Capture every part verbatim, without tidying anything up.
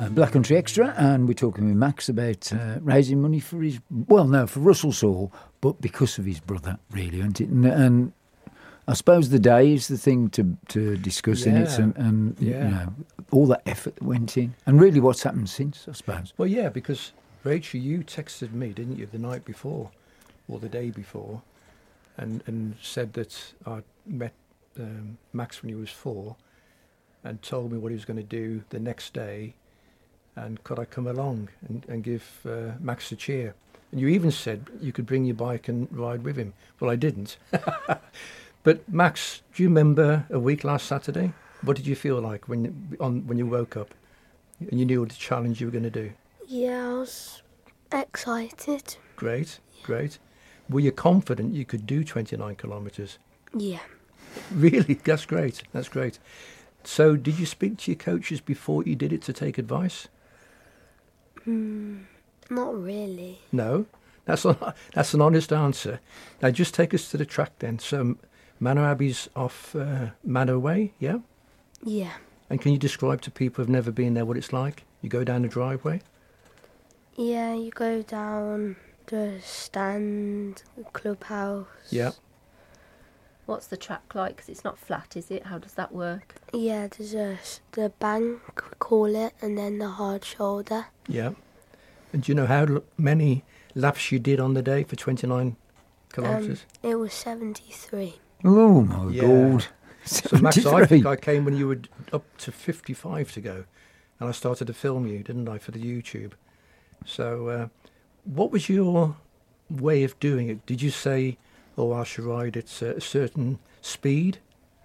uh, Black Country Extra, and we're talking with Max about uh, raising money for his, well, no, for Russell Saul, but because of his brother, really, isn't it? And, and I suppose the day is the thing to to discuss in it, Yeah. and, and Yeah. you know, all that effort that went in, and really what's happened since, I suppose. Well, yeah, because Rachel, you texted me, didn't you, the night before or the day before, and and said that I met um, Max when he was four, and told me what he was going to do the next day, and could I come along and, and give uh, Max a cheer? And you even said you could bring your bike and ride with him. Well, I didn't. But Max, do you remember a week last Saturday? What did you feel like when on when you woke up and you knew the challenge you were going to do? Yeah, I was excited. Great, great. Were you confident you could do twenty-nine kilometres? Yeah. Really? That's great. That's great. So did you speak to your coaches before you did it to take advice? Mm, not really. No? That's, a, that's an honest answer. Now just take us to the track then. So Manor Abbey's off uh, Manor Way, yeah? Yeah. And can you describe to people who've never been there what it's like? You go down the driveway? Yeah, you go down the stand, the clubhouse. Yeah. What's the track like? Because it's not flat, is it? How does that work? Yeah, there's a, s- the bank, we call it, and then the hard shoulder. Yeah. And do you know how l- many laps you did on the day for twenty-nine kilometres? Um, it was seventy-three. Oh my Yeah. God! So Max, I seventy-three. think I came when you were d- up to fifty-five to go, and I started to film you, didn't I, for the YouTube? So, uh, what was your way of doing it? Did you say, "Oh, I should ride at a certain speed"?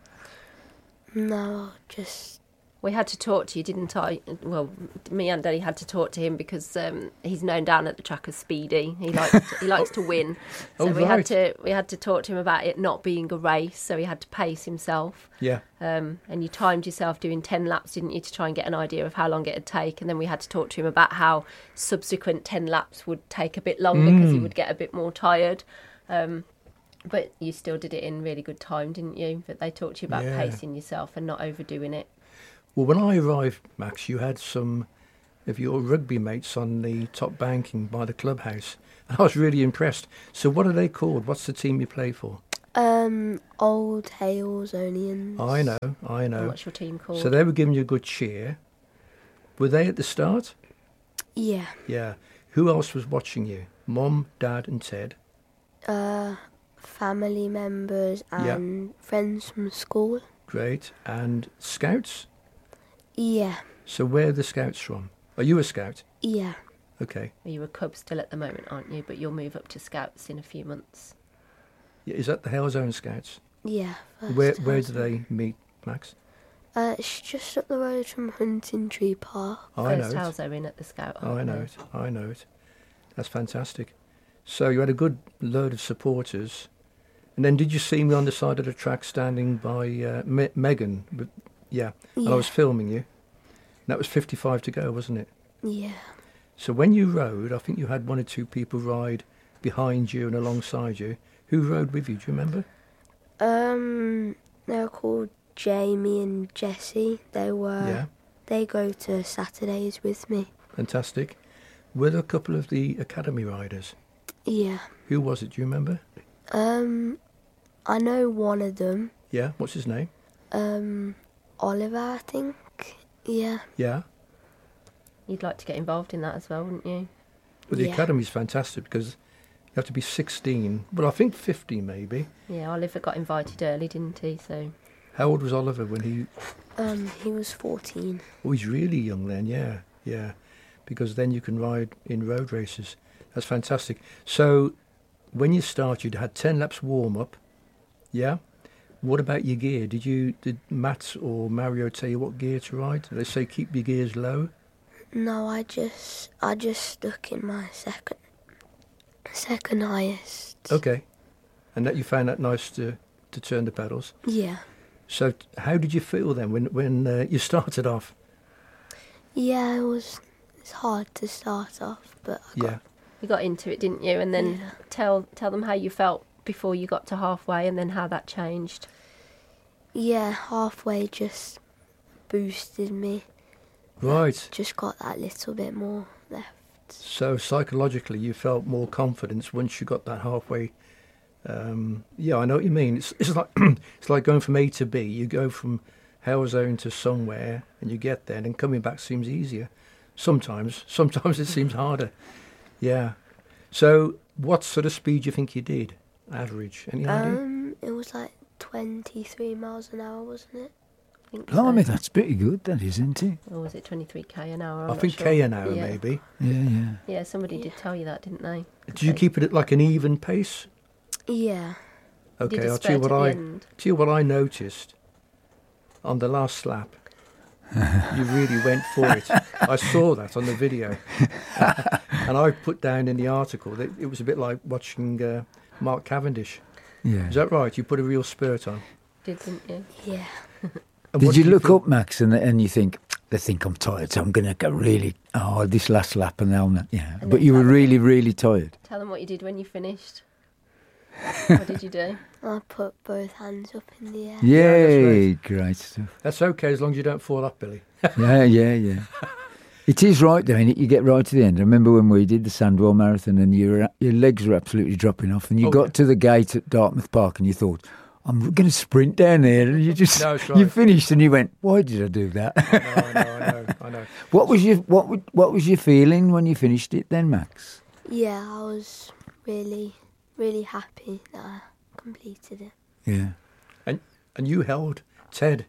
No, just We had to talk to you, didn't I? Well, me and Daddy had to talk to him because um, he's known down at the track as Speedy. He likes to, he likes to win, so Oh, we right. had to we had to talk to him about it not being a race. So he had to pace himself. Yeah, Um, and you timed yourself doing ten laps, didn't you, to try and get an idea of how long it'd take? And then we had to talk to him about how subsequent ten laps would take a bit longer because he Mm. would get a bit more tired. Um, but you still did it in really good time, didn't you? But they talked to you about Yeah. pacing yourself and not overdoing it. Well, when I arrived, Max, you had some of your rugby mates on the top banking by the clubhouse. And I was really impressed. So what are they called? What's the team you play for? um Old Hales Onions. I know, I And know. what's your team called? So they were giving you a good cheer. Were they at the start? Yeah. Yeah. Who else was watching you? Mum, Dad and Ted? Uh, family members Yeah. and friends from school. Great. And Scouts? Yeah. So where are the Scouts from? Are you a Scout? Yeah. Okay. Well, you're a cub still at the moment, aren't you? But you'll move up to Scouts in a few months. Yeah, is that the Hale Zone Scouts? Yeah. first Where where do house. they meet, Max? Uh, it's just up the road from Hunting Tree Park. I know First it. house are in at the Scout. I aren't know they? it. I know it. That's fantastic. So you had a good load of supporters. And then did you see me on the side of the track standing by uh, Me- Megan? With, yeah. And I Yeah. was filming you. That was fifty-five to go, wasn't it? Yeah. So when you rode, I think you had one or two people ride behind you and alongside you. Who rode with you? Do you remember? Um, they're called Jamie and Jessie. They were. yeah. They go to Saturdays with me. Fantastic. Were there a couple of the academy riders? Yeah. Who was it? Do you remember? Um, I know one of them. Yeah. What's his name? Um, Oliver, I think. Yeah. Yeah. You'd like to get involved in that as well, wouldn't you? Well, the Yeah. academy's fantastic because you have to be sixteen. Well, I think fifteen maybe. Yeah, Oliver got invited early, didn't he? So How old was Oliver when he... Um, he was fourteen. Oh, he's really young then, yeah, yeah. Because then you can ride in road races. That's fantastic. So when you started, you had ten laps warm-up, yeah? What about your gear? Did you did Matt or Mario tell you what gear to ride? Did they say keep your gears low? No, I just, I just stuck in my second, second highest. Okay. And that you found that nice to, to turn the pedals. Yeah. So t- how did you feel then when, when uh, you started off? Yeah, it was. It's hard to start off, but I got, Yeah. you got into it, didn't you? And then Yeah. tell tell them how you felt before you got to halfway, and then how that changed. yeah, halfway just boosted me. Right. Just got that little bit more left. So psychologically, you felt more confidence once you got that halfway. Um, yeah, I know what you mean. It's it's like it's like going from A to B. You go from hell zone to somewhere, and you get there, and then coming back seems easier. Sometimes, sometimes it seems harder. Yeah. So, what sort of speed do you think you did? Average? Any idea? Um, it was like twenty-three miles an hour, wasn't it? I think Blimey, so. that's pretty good, that is, isn't it? Or was it twenty-three k an hour? I'm I not think sure. K an hour, yeah. maybe. Yeah, yeah. Yeah, somebody did tell you that, didn't they? Did you keep it at like an even pace? Yeah. Did Okay, a I'll tell you spurt what at the I end? tell you what I noticed on the last lap. You really went for it. I saw that on the video, and I put down in the article that it was a bit like watching uh, Mark Cavendish. Yeah. Is that right? You put a real spurt on. Did, didn't you? Yeah. And Did what you do look feel- up, Max, and and you think, they think I'm tired, so I'm going to go really, oh, this last lap, and they'll, yeah. And But then you were tell them. really, really tired. Tell them what you did when you finished. What did you do? I put both hands up in the air. Yay, great stuff. That's okay as long as you don't fall off, Billy. Yeah, yeah, yeah. It is right, though, innit? You get right to the end. I remember when we did the Sandwell Marathon and your your legs were absolutely dropping off, and you Oh, got yeah. to the gate at Dartmouth Park and you thought, I'm going to sprint down there, and you just No, that's you right. finished and you went, why did I do that? I know, I know, I know, I know. What was your what would- what was your feeling when you finished it then, Max? Yeah, I was really, really happy that I completed it. Yeah. And and you held Ted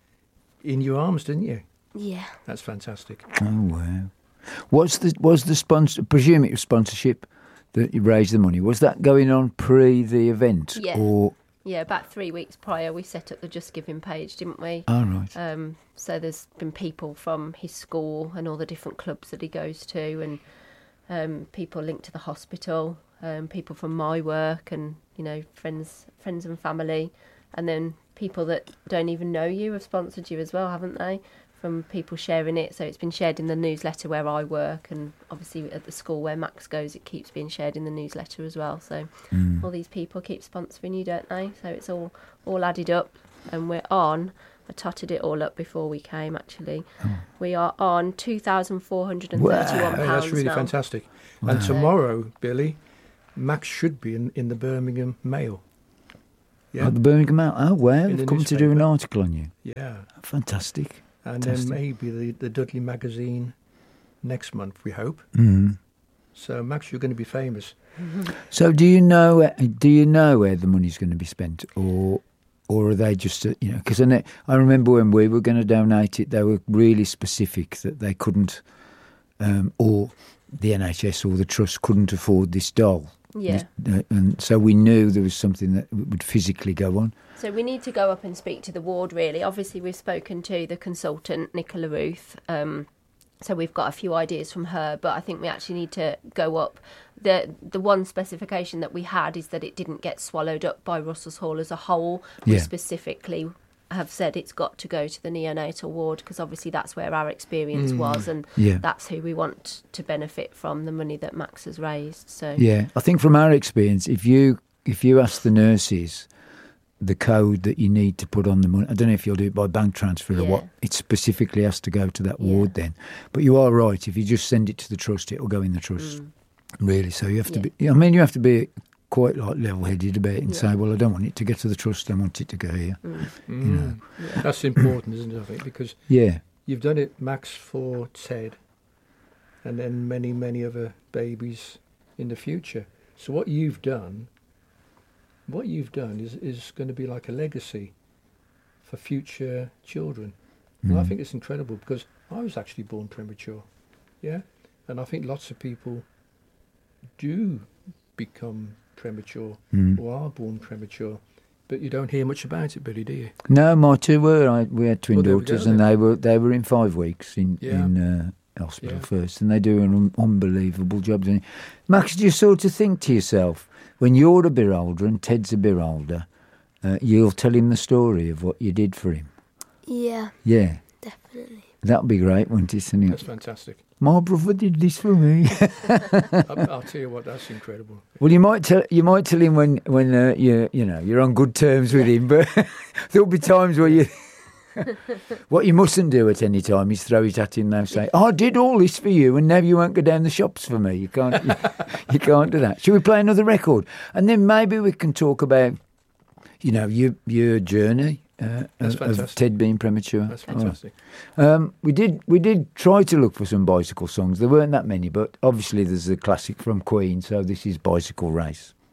in your arms, didn't you? Yeah. That's fantastic. Oh wow. What's the was the sponsor? Presume it was sponsorship that you raised the money. Was that going on pre the event? Yeah. Or Yeah, about three weeks prior, we set up the Just Giving page, didn't we? oh right. Um, so there's been people from his school and all the different clubs that he goes to, and um, people linked to the hospital, um, people from my work, and you know friends, friends and family, and then people that don't even know you have sponsored you as well, haven't they? From people sharing it, so it's been shared in the newsletter where I work, and obviously at the school where Max goes, it keeps being shared in the newsletter as well. So Mm. all these people keep sponsoring you, don't they? So it's all all added up, and we're on. I totted it all up before we came. Actually, we are on two thousand four hundred and thirty-one Hey, pounds that's really now. fantastic. Wow. And tomorrow, Billy, Max should be in, in the Birmingham Mail. Yeah, Oh, the Birmingham Out. Oh wow, In the they've come to do an newspaper. article on you. yeah. Fantastic. And Fantastic. then maybe the, the Dudley magazine next month, we hope. Mm. So, Max, you're going to be famous. So do you know? uh, Do you know where the money's going to be spent, or or are they just uh, you know? Because I, know- I remember when we were going to donate it, they were really specific that they couldn't, um, or the N H S or the trust couldn't afford this doll. Yeah. Uh, and so we knew there was something that would physically go on. So we need to go up and speak to the ward, really. Obviously, we've spoken to the consultant, Nicola Ruth. Um, so we've got a few ideas from her, but I think we actually need to go up. The the one specification that we had is that it didn't get swallowed up by Russell's Hall as a whole. We Yeah. specifically have said it's got to go to the neonatal ward, because obviously that's where our experience was, and Yeah. that's who we want to benefit from the money that Max has raised. So Yeah, I think from our experience, if you if you ask the nurses the code that you need to put on the money, I don't know if you'll do it by bank transfer or Yeah. what, it specifically has to go to that Yeah. ward then. But you are right, if you just send it to the trust, it will go in the trust, really. So you have to Mm. Yeah. be, I mean, you have to be quite like level-headed about it and Yeah. say, well, I don't want it to get to the trust, I want it to go here. Mm. You know. Mm. That's important, isn't it, I think? Because Yeah, you've done it, Max, for Ted, and then many, many other babies in the future. So what you've done, what you've done is, is going to be like a legacy for future children. And I Mm. think it's incredible, because I was actually born premature, yeah? And I think lots of people do become premature Mm. or are born premature, but you don't hear much about it, Billy, do you? No, my two were. I, we had twin Well, there we daughters, go and then. they were they were in five weeks in Yeah. in uh, hospital Yeah. first, and they do an un- unbelievable job. Doing it. Max, do you sort of think to yourself, when you're a bit older and Ted's a bit older, uh, you'll tell him the story of what you did for him? Yeah, Yeah, definitely. that'd be great, wouldn't it? And That's he- fantastic. My brother did this for me. I'll, I'll tell you what, that's incredible. Well, you might tell you might tell him when when uh, you you know you're on good terms with him, but there'll be times where you What you mustn't do at any time is throw it at him now, say, oh, I did all this for you and now you won't go down the shops for me. You can't, you, you can't do that. Shall we play another record? And then maybe we can talk about, you know, your, your journey. Uh, That's of, of Ted being premature. That's fantastic. Right. Um, we did we did try to look for some bicycle songs. There weren't that many, but obviously there's a classic from Queen, so this is Bicycle Race.